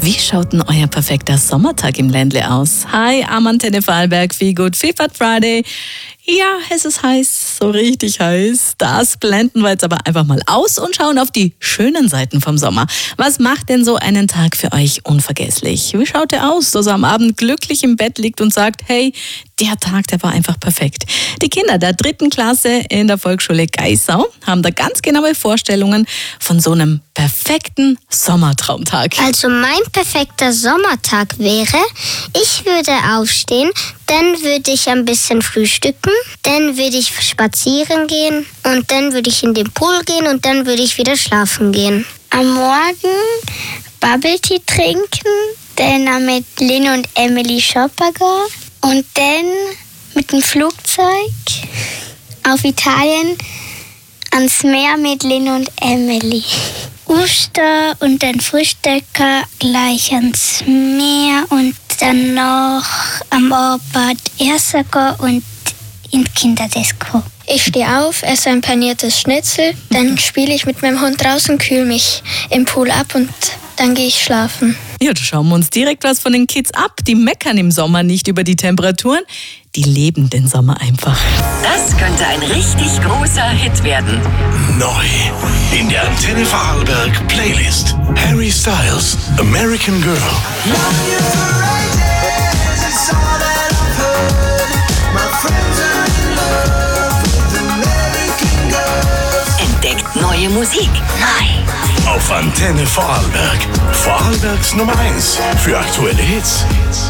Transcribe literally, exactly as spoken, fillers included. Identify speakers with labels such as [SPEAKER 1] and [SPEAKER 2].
[SPEAKER 1] Wie schaut denn euer perfekter Sommertag im Ländle aus? Hi, am Antenne Vorarlberg, Feel Good Fifth Friday. Ja, es ist heiß, so richtig heiß. Das blenden wir jetzt aber einfach mal aus und schauen auf die schönen Seiten vom Sommer. Was macht denn so einen Tag für euch unvergesslich? Wie schaut er aus, dass er am Abend glücklich im Bett liegt und sagt, hey, der Tag, der war einfach perfekt. Die Kinder der dritten Klasse in der Volksschule Geisau haben da ganz genaue Vorstellungen von so einem perfekten Sommertraumtag.
[SPEAKER 2] Also mein perfekter Sommertag wäre, ich würde aufstehen, dann würde ich ein bisschen frühstücken, dann würde ich spazieren gehen und dann würde ich in den Pool gehen und dann würde ich wieder schlafen gehen. Am Morgen Bubble Tea trinken, dann mit Lynn und Emily shoppen gehen und dann mit dem Flugzeug auf Italien ans Meer mit Lynn und Emily. Aufstehen und dann frühstücken, gleich ans Meer und dann noch am Abend essen gehen und in die Kinderdisco. Ich stehe auf, esse ein paniertes Schnitzel, dann spiele ich mit meinem Hund draußen, kühle mich im Pool ab und dann gehe ich schlafen.
[SPEAKER 1] Ja, da schauen wir uns direkt was von den Kids ab. Die meckern im Sommer nicht über die Temperaturen, die leben den Sommer einfach.
[SPEAKER 3] Das könnte ein richtig großer Hit werden.
[SPEAKER 4] Neu in der Antenne Vorarlberg Playlist. Harry Styles, American Girl.
[SPEAKER 3] Entdeckt neue Musik. Neu.
[SPEAKER 4] Auf Antenne Vorarlberg. Vorarlbergs Nummer eins für aktuelle Hits.